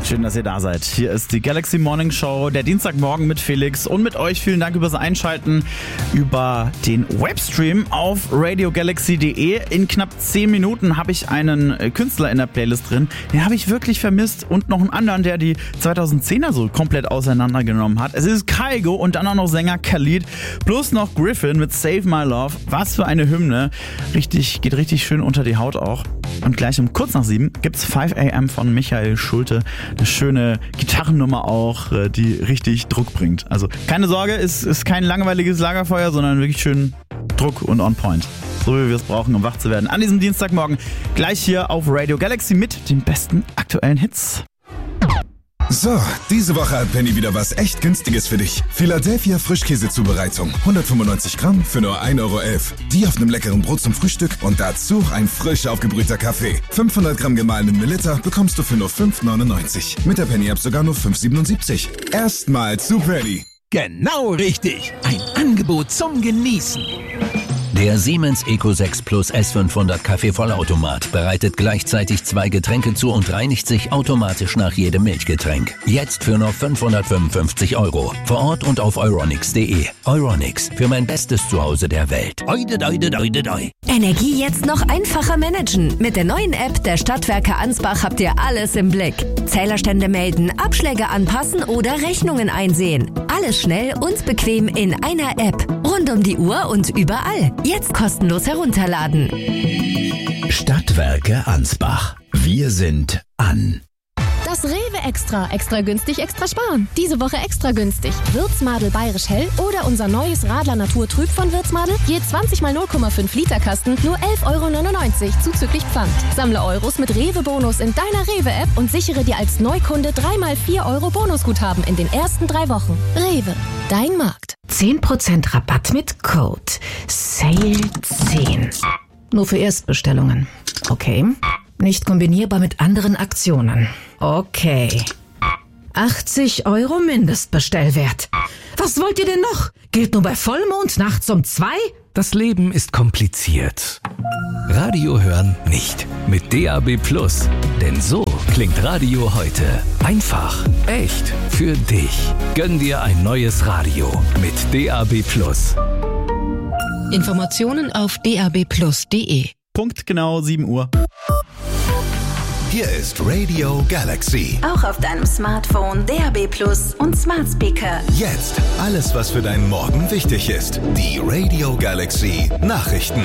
Schön, dass ihr da seid. Hier ist die Galaxy Morning Show, der Dienstagmorgen mit Felix und mit euch. Vielen Dank übers Einschalten über den Webstream auf radiogalaxy.de. In knapp 10 Minuten habe ich einen Künstler in der Playlist drin. Den habe ich wirklich vermisst und noch einen anderen, der die 2010er so komplett auseinandergenommen hat. Es ist Kygo und dann auch noch Sänger Khalid plus noch Griffin mit Save My Love. Was für eine Hymne. Geht richtig schön unter die Haut auch. Und gleich um kurz nach 7 gibt's 5 AM von Michael Schulte. Eine schöne Gitarrennummer auch, die richtig Druck bringt. Also keine Sorge, es ist kein langweiliges Lagerfeuer, sondern wirklich schön Druck und on point. So wie wir es brauchen, um wach zu werden. An diesem Dienstagmorgen gleich hier auf Radio Galaxy mit den besten aktuellen Hits. So, diese Woche hat Penny wieder was echt Günstiges für dich. Philadelphia Frischkäsezubereitung. 195 Gramm für nur 1,11 €. Die auf einem leckeren Brot zum Frühstück und dazu ein frisch aufgebrühter Kaffee. 500 Gramm gemahlenen Melitta bekommst du für nur 5,99 €. Mit der Penny-App sogar nur 5,77 €. Erstmal zu Penny. Genau richtig. Ein Angebot zum Genießen. Der Siemens Eco 6 Plus S500 Kaffeevollautomat bereitet gleichzeitig 2 Getränke zu und reinigt sich automatisch nach jedem Milchgetränk. Jetzt für nur 555 €. Vor Ort und auf euronics.de. Euronics, für mein bestes Zuhause der Welt. Oide, doide, doide, doi. Energie jetzt noch einfacher managen. Mit der neuen App der Stadtwerke Ansbach habt ihr alles im Blick. Zählerstände melden, Abschläge anpassen oder Rechnungen einsehen. Alles schnell und bequem in einer App. Rund um die Uhr und überall. Jetzt kostenlos herunterladen. Stadtwerke Ansbach. Wir sind an. Das Rewe Extra. Extra günstig, extra sparen. Diese Woche extra günstig. Würzmadel Bayerisch Hell oder unser neues Radler Naturtrüb von Würzmadel. Je 20 mal 0,5 Liter Kasten, nur 11,99 € zuzüglich Pfand. Sammle Euros mit Rewe-Bonus in deiner Rewe-App und sichere dir als Neukunde 3 mal 4 € Bonusguthaben in den ersten 3 Wochen. Rewe, dein Markt. 10% Rabatt mit Code SALE10. Nur für Erstbestellungen. Okay. Nicht kombinierbar mit anderen Aktionen. Okay. 80 € Mindestbestellwert. Was wollt ihr denn noch? Gilt nur bei Vollmond nachts um 2? Das Leben ist kompliziert. Radio hören nicht. Mit DAB+. Denn so klingt Radio heute. Einfach, echt, für dich. Gönn dir ein neues Radio mit DAB+. Informationen auf dabplus.de. Punkt genau 7 Uhr. Hier ist Radio Galaxy. Auch auf deinem Smartphone, DAB+ und Smart Speaker. Jetzt alles, was für deinen Morgen wichtig ist. Die Radio Galaxy Nachrichten.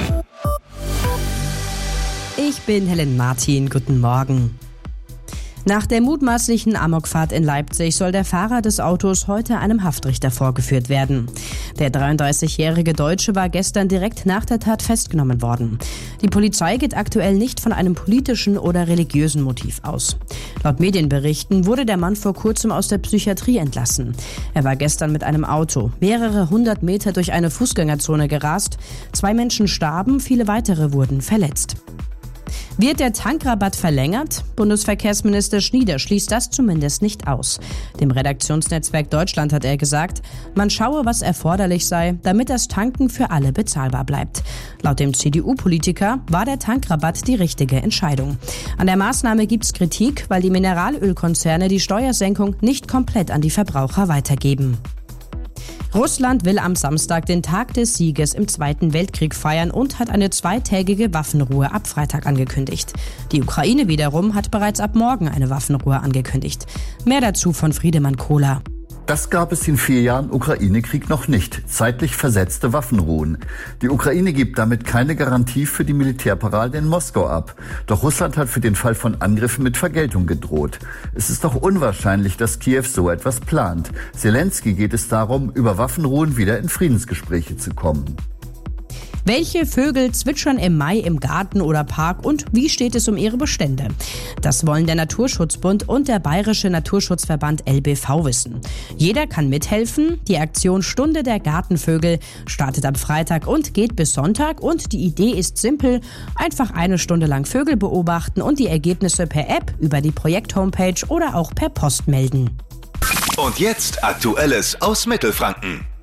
Ich bin Helen Martin. Guten Morgen. Nach der mutmaßlichen Amokfahrt in Leipzig soll der Fahrer des Autos heute einem Haftrichter vorgeführt werden. Der 33-jährige Deutsche war gestern direkt nach der Tat festgenommen worden. Die Polizei geht aktuell nicht von einem politischen oder religiösen Motiv aus. Laut Medienberichten wurde der Mann vor kurzem aus der Psychiatrie entlassen. Er war gestern mit einem Auto mehrere 100 Meter durch eine Fußgängerzone gerast. 2 Menschen starben, viele weitere wurden verletzt. Wird der Tankrabatt verlängert? Bundesverkehrsminister Schnieder schließt das zumindest nicht aus. Dem Redaktionsnetzwerk Deutschland hat er gesagt, man schaue, was erforderlich sei, damit das Tanken für alle bezahlbar bleibt. Laut dem CDU-Politiker war der Tankrabatt die richtige Entscheidung. An der Maßnahme gibt's Kritik, weil die Mineralölkonzerne die Steuersenkung nicht komplett an die Verbraucher weitergeben. Russland will am Samstag den Tag des Sieges im Zweiten Weltkrieg feiern und hat eine 2-tägige Waffenruhe ab Freitag angekündigt. Die Ukraine wiederum hat bereits ab morgen eine Waffenruhe angekündigt. Mehr dazu von Friedemann Kohler. Das gab es in 4 Jahren Ukraine-Krieg noch nicht. Zeitlich versetzte Waffenruhen. Die Ukraine gibt damit keine Garantie für die Militärparade in Moskau ab. Doch Russland hat für den Fall von Angriffen mit Vergeltung gedroht. Es ist doch unwahrscheinlich, dass Kiew so etwas plant. Zelensky geht es darum, über Waffenruhen wieder in Friedensgespräche zu kommen. Welche Vögel zwitschern im Mai im Garten oder Park und wie steht es um ihre Bestände? Das wollen der Naturschutzbund und der Bayerische Naturschutzverband LBV wissen. Jeder kann mithelfen. Die Aktion Stunde der Gartenvögel startet am Freitag und geht bis Sonntag und die Idee ist simpel. Einfach 1 Stunde lang Vögel beobachten und die Ergebnisse per App, über die Projekt-Homepage oder auch per Post melden. Und jetzt Aktuelles aus Mittelfranken.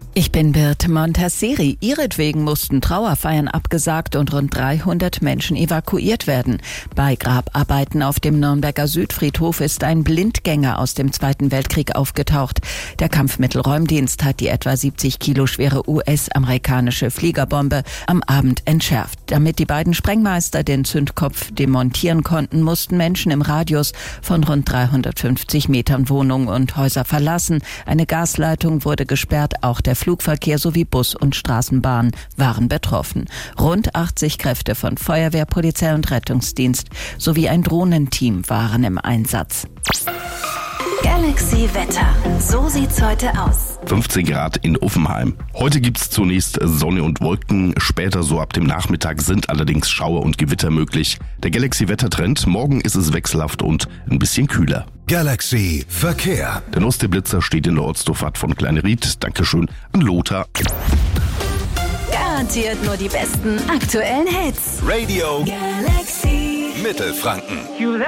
Ich bin Birte Montasseri. Ihretwegen mussten Trauerfeiern abgesagt und rund 300 Menschen evakuiert werden. Bei Grabarbeiten auf dem Nürnberger Südfriedhof ist ein Blindgänger aus dem Zweiten Weltkrieg aufgetaucht. Der Kampfmittelräumdienst hat die etwa 70 Kilo schwere US-amerikanische Fliegerbombe am Abend entschärft. Damit die beiden Sprengmeister den Zündkopf demontieren konnten, mussten Menschen im Radius von rund 350 Metern Wohnungen und Häuser verlassen. Eine Gasleitung wurde gesperrt, auch der Flugverkehr sowie Bus und Straßenbahn waren betroffen. Rund 80 Kräfte von Feuerwehr, Polizei und Rettungsdienst sowie ein Drohnenteam waren im Einsatz. Galaxy Wetter. So sieht's heute aus. 15 Grad in Uffenheim. Heute gibt's zunächst Sonne und Wolken. Später, so ab dem Nachmittag, sind allerdings Schauer und Gewitter möglich. Der Galaxy-Wettertrend. Morgen ist es wechselhaft und ein bisschen kühler. Galaxy Verkehr. Der Nosty-Blitzer steht in der Ortsdurchfahrt von Kleinried. Dankeschön an Lothar. Garantiert nur die besten aktuellen Hits. Radio Galaxy Mittelfranken.